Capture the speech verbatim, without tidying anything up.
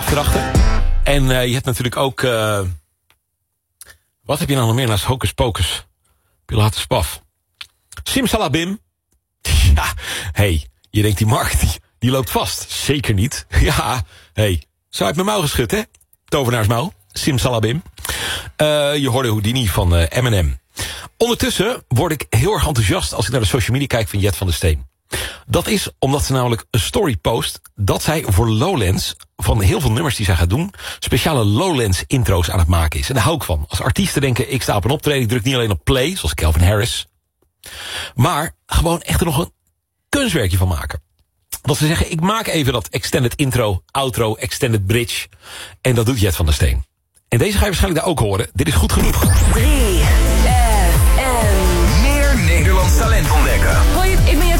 Spaf erachter. En uh, je hebt natuurlijk ook... Uh, wat heb je nou nog meer naast Hocus Pocus? Pilatus Spaf. Simsalabim. Ja, hey, je denkt die Mark, die, die loopt vast. Zeker niet. Ja, hey, zo uit mijn mouw geschud, hè? Tovenaarsmouw. Simsalabim. Uh, je hoorde Houdini van uh, Eminem. Ondertussen word ik heel erg enthousiast als ik naar de social media kijk van Jet van der Steen. Dat is omdat ze namelijk een story post dat zij voor Lowlands, van heel veel nummers die zij gaat doen, speciale Lowlands intro's aan het maken is. En daar hou ik van. Als artiesten denken, ik sta op een optreden, ik druk niet alleen op play, zoals Calvin Harris, maar gewoon echt er nog een kunstwerkje van maken. Dat ze zeggen, ik maak even dat extended intro, outro, extended bridge. En dat doet Jet van der Steen. En deze ga je waarschijnlijk daar ook horen. Dit is goed genoeg. drie.